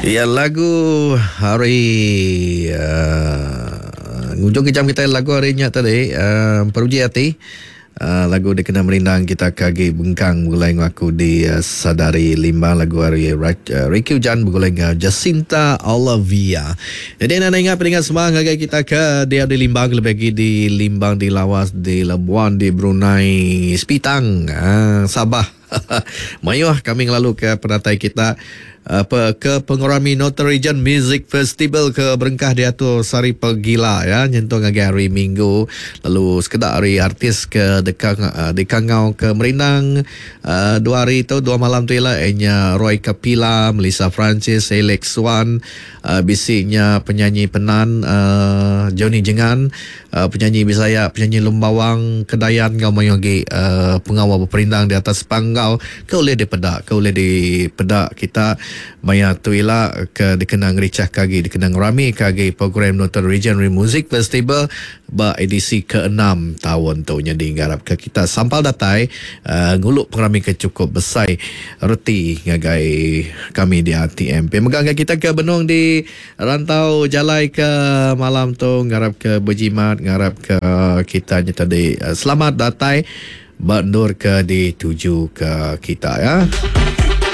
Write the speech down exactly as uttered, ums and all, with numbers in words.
Ya, lagu hari uh, hujung kejam kita lagu harinya tadi uh, Peruji Hati. Uh, lagu dia kena merindang kita kagi bengkang bergulai aku di uh, Sadari Limbang lagu hari uh, Ricky Hujan bergulai dengan Jacinta Olivia. Jadi nak ingat peringat semua ngagai kita ke dia di Limbang, lebih lagi di Limbang, di Lawas, di Labuan, di Brunei, Sepitang, uh, Sabah. Mayuh kami lalu ke penatai kita apa ke Pengorami Northern Region Music Festival ke Berengkah dia tu Sari Pegila ya, nyentuh ngagi hari Minggu. Lalu sekedar hari artis ke dekang uh, di Kangau ke Merindang uh, dua hari tu dua malam tu ialah enya Roy Kapila, Melissa Francis, Alex Swan, uh, bisiknya penyanyi Penan, uh, Johnny Jengan, uh, penyanyi Bisaya, penyanyi Lumbawang, Kedayan kau mayogi uh, pengawal berperindang di atas panggal kau boleh di pedak, kau boleh di pedak kita maya tu ialah ke dikenang ricah kagi dikenang rami kagi program Northern Region Music Festival ba edisi keenam tahun tu jadi garap ke kita sampal datai uh, nguluk pengrami ke cukup besar reti ngagai kami di R T M P megang kita ke benung di rantau jalai ke malam tu ngarap ke berjimat ngarap ke kita tadi uh, selamat datai bandur ke di tuju ke kita ya.